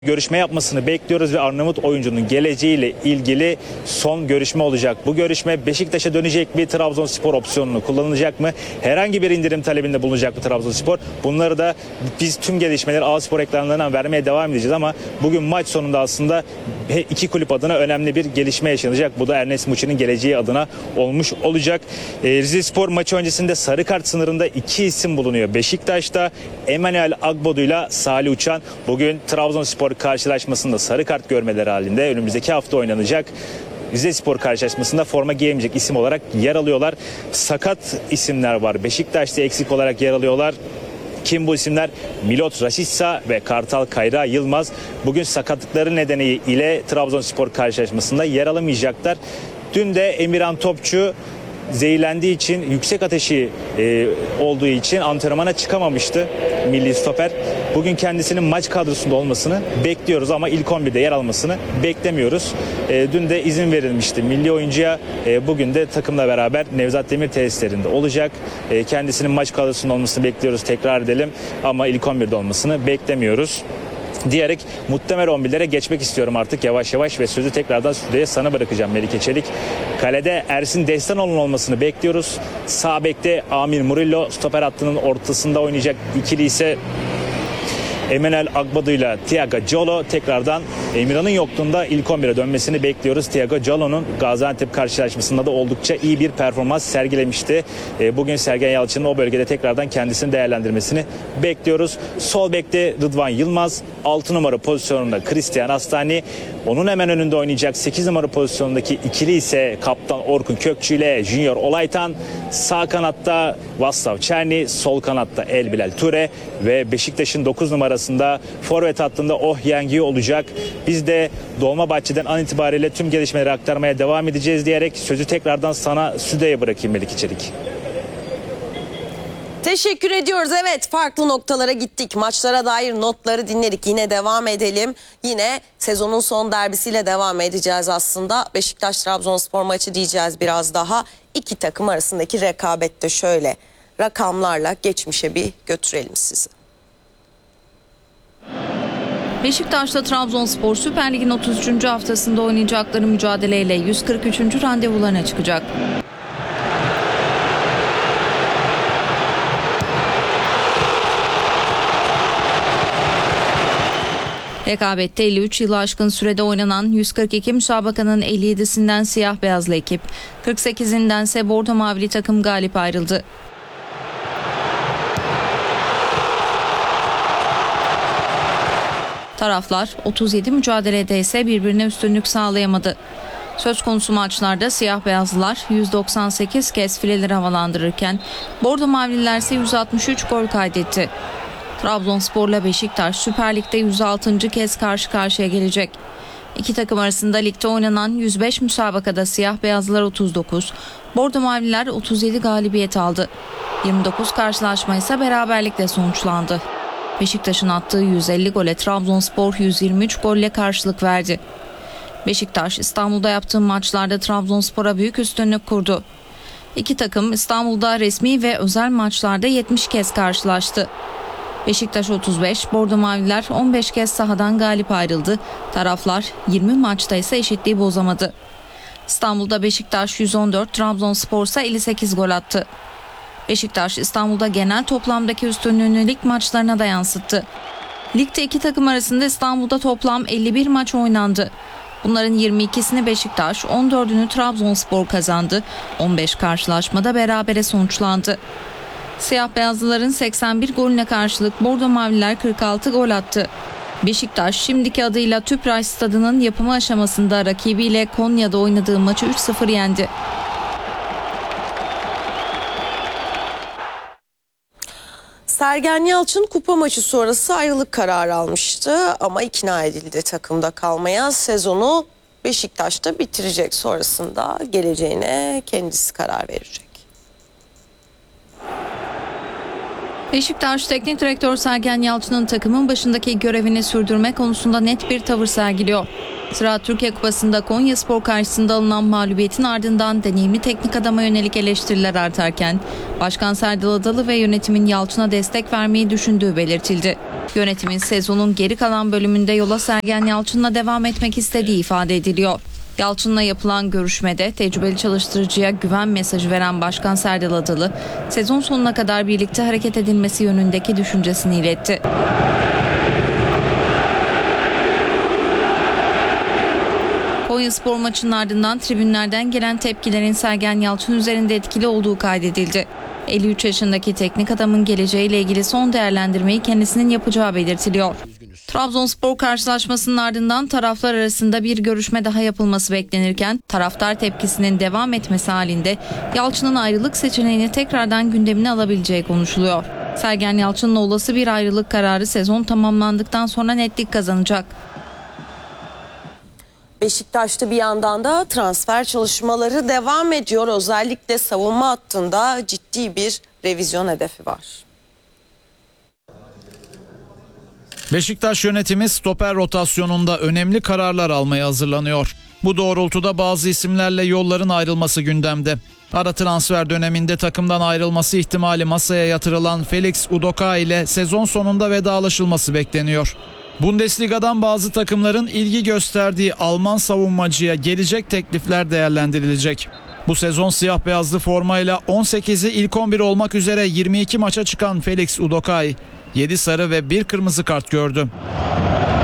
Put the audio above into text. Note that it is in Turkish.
görüşme yapmasını bekliyoruz ve Arnavut oyuncunun geleceğiyle ilgili son görüşme olacak. Bu görüşme Beşiktaş'a dönecek mi? Trabzonspor opsiyonunu kullanılacak mı? Herhangi bir indirim talebinde bulunacak mı Trabzonspor? Bunları da biz tüm gelişmeleri A-Spor ekranlarından vermeye devam edeceğiz ama bugün maç sonunda aslında iki kulüp adına önemli bir gelişme yaşanacak. Bu da Ernest Muçi'nin geleceği adına olmuş olacak. Rizespor maçı öncesinde sarı kart sınırında iki isim bulunuyor. Beşiktaş'ta Emmanuel Agbodu ile Salih Uçan bugün Trabzonspor karşılaşmasında sarı kart görmeleri halinde önümüzdeki hafta oynanacak Rizespor karşılaşmasında forma giyemeyecek isim olarak yer alıyorlar. Sakat isimler var. Beşiktaş'ta eksik olarak yer alıyorlar. Kim bu isimler? Milot Rashica ve Kartal Kayra Yılmaz bugün sakatlıkları nedeniyle Trabzonspor karşılaşmasında yer alamayacaklar. Dün de Emirhan Topçu zehirlendiği için, yüksek ateşi olduğu için antrenmana çıkamamıştı milli stoper. Bugün kendisinin maç kadrosunda olmasını bekliyoruz ama ilk 11'de yer almasını beklemiyoruz. Dün de izin verilmişti milli oyuncuya. Bugün de takımla beraber Nevzat Demir tesislerinde olacak. Kendisinin maç kadrosunda olmasını bekliyoruz, tekrar edelim, ama ilk 11'de olmasını beklemiyoruz diyerek muhtemel 11'lere geçmek istiyorum artık yavaş yavaş ve sözü tekrardan stüdyoya sana bırakacağım Melike Çelik. Kalede Ersin Destanoğlu'nun olmasını bekliyoruz. Sağ bekte Amir Murillo, stoper hattının ortasında oynayacak ikili ise Emmanuel Agbodu ile Thiago Jolo. Tekrardan Emirhan'ın yokluğunda ilk 11'e dönmesini bekliyoruz. Thiago Jolo'nun Gaziantep karşılaşmasında da oldukça iyi bir performans sergilemişti. Bugün Sergen Yalçın'ın o bölgede tekrardan kendisini değerlendirmesini bekliyoruz. Sol bekte Rıdvan Yılmaz, 6 numara pozisyonunda Christian Astani, onun hemen önünde oynayacak 8 numara pozisyonundaki ikili ise kaptan Orkun Kökçü ile Junior Olaytan. Sağ kanatta Vaslav Çerni, sol kanatta Elbilal Ture ve Beşiktaş'ın 9 numarasında forvet hattında Oh Yang-yu olacak. Biz de Dolmabahçe'den an itibariyle tüm gelişmeleri aktarmaya devam edeceğiz diyerek sözü tekrardan sana stüdyoya bırakayım Melike Çelik. Teşekkür ediyoruz. Evet, farklı noktalara gittik. Maçlara dair notları dinledik. Yine devam edelim. Yine sezonun son derbisiyle devam edeceğiz aslında. Beşiktaş-Trabzonspor maçı diyeceğiz biraz daha. İki takım arasındaki rekabette şöyle rakamlarla geçmişe bir götürelim sizi. Beşiktaş'ta Trabzonspor Süper Lig'in 33. haftasında oynayacakları mücadeleyle 143. randevularına çıkacak. Rekabette 53 yılı aşkın sürede oynanan 142 müsabakanın 57'sinden siyah beyazlı ekip, 48'inden ise bordo mavili takım galip ayrıldı. Taraflar 37 mücadelede ise birbirine üstünlük sağlayamadı. Söz konusu maçlarda siyah beyazlılar 198 kez fileleri havalandırırken bordo mavililer ise 163 gol kaydetti. Trabzonspor'la Beşiktaş Süper Lig'de 106. kez karşı karşıya gelecek. İki takım arasında ligde oynanan 105 müsabakada siyah beyazlılar 39, bordo mavililer 37 galibiyet aldı. 29 karşılaşma ise beraberlikle sonuçlandı. Beşiktaş'ın attığı 150 gole Trabzonspor 123 golle karşılık verdi. Beşiktaş İstanbul'da yaptığı maçlarda Trabzonspor'a büyük üstünlük kurdu. İki takım İstanbul'da resmi ve özel maçlarda 70 kez karşılaştı. Beşiktaş 35, bordo maviler 15 kez sahadan galip ayrıldı. Taraflar 20 maçta ise eşitliği bozamadı. İstanbul'da Beşiktaş 114, Trabzonspor ise 58 gol attı. Beşiktaş İstanbul'da genel toplamdaki üstünlüğünü lig maçlarına da yansıttı. Ligde iki takım arasında İstanbul'da toplam 51 maç oynandı. Bunların 22'sini Beşiktaş, 14'ünü Trabzonspor kazandı. 15 karşılaşmada berabere sonuçlandı. Siyah beyazlıların 81 golüne karşılık bordo maviler 46 gol attı. Beşiktaş şimdiki adıyla Tüpraş Stadı'nın yapımı aşamasında rakibiyle Konya'da oynadığı maçı 3-0 yendi. Sergen Yalçın kupa maçı sonrası ayrılık kararı almıştı ama ikna edildi takımda kalmaya. Sezonu Beşiktaş'ta bitirecek, sonrasında geleceğine kendisi karar verecek. Beşiktaş Teknik Direktör Sergen Yalçın'ın takımın başındaki görevini sürdürme konusunda net bir tavır sergiliyor. Sıra Türkiye Kupası'nda Konyaspor karşısında alınan mağlubiyetin ardından deneyimli teknik adama yönelik eleştiriler artarken Başkan Serdal Adalı ve yönetimin Yalçın'a destek vermeyi düşündüğü belirtildi. Yönetimin sezonun geri kalan bölümünde yola Sergen Yalçın'la devam etmek istediği ifade ediliyor. Yalçın'la yapılan görüşmede tecrübeli çalıştırıcıya güven mesajı veren Başkan Serdal Adalı, sezon sonuna kadar birlikte hareket edilmesi yönündeki düşüncesini iletti. Konyaspor maçının ardından tribünlerden gelen tepkilerin Sergen Yalçın üzerinde etkili olduğu kaydedildi. 53 yaşındaki teknik adamın geleceğiyle ilgili son değerlendirmeyi kendisinin yapacağı belirtiliyor. Trabzonspor karşılaşmasının ardından taraflar arasında bir görüşme daha yapılması beklenirken taraftar tepkisinin devam etmesi halinde Yalçın'ın ayrılık seçeneğini tekrardan gündemine alabileceği konuşuluyor. Sergen Yalçın'la olası bir ayrılık kararı sezon tamamlandıktan sonra netlik kazanacak. Beşiktaş'ta bir yandan da transfer çalışmaları devam ediyor. Özellikle savunma hattında ciddi bir revizyon hedefi var. Beşiktaş yönetimi stoper rotasyonunda önemli kararlar almaya hazırlanıyor. Bu doğrultuda bazı isimlerle yolların ayrılması gündemde. Ara transfer döneminde takımdan ayrılması ihtimali masaya yatırılan Felix Udokai ile sezon sonunda vedalaşılması bekleniyor. Bundesliga'dan bazı takımların ilgi gösterdiği Alman savunmacıya gelecek teklifler değerlendirilecek. Bu sezon siyah beyazlı formayla 18'i ilk 11 olmak üzere 22 maça çıkan Felix Udokai 7 sarı ve 1 kırmızı kart gördü.